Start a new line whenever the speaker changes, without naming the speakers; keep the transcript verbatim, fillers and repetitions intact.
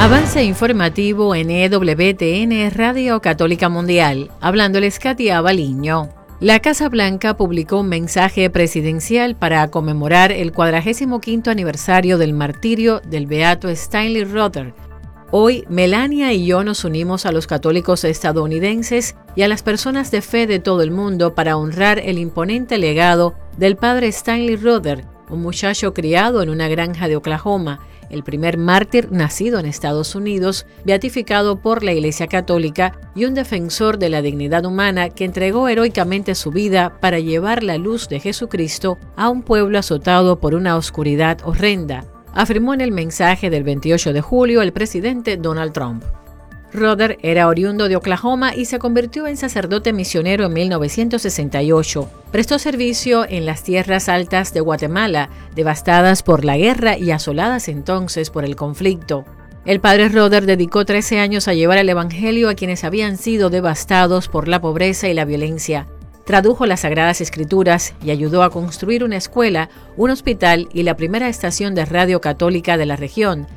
Avance informativo en E W T N Radio Católica Mundial. Hablándoles Katia Baliño. La Casa Blanca publicó un mensaje presidencial para conmemorar el cuadragésimo quinto aniversario del martirio del beato Stanley Rother. Hoy, Melania y yo nos unimos a los católicos estadounidenses y a las personas de fe de todo el mundo para honrar el imponente legado del padre Stanley Rother, un muchacho criado en una granja de Oklahoma, el primer mártir nacido en Estados Unidos, beatificado por la Iglesia Católica y un defensor de la dignidad humana que entregó heroicamente su vida para llevar la luz de Jesucristo a un pueblo azotado por una oscuridad horrenda, afirmó en el mensaje del veintiocho de julio el presidente Donald Trump. Rother era oriundo de Oklahoma y se convirtió en sacerdote misionero en mil novecientos sesenta y ocho. Prestó servicio en las tierras altas de Guatemala, devastadas por la guerra y asoladas entonces por el conflicto. El padre Rother dedicó trece años a llevar el evangelio a quienes habían sido devastados por la pobreza y la violencia. Tradujo las Sagradas Escrituras y ayudó a construir una escuela, un hospital y la primera estación de radio católica de la región,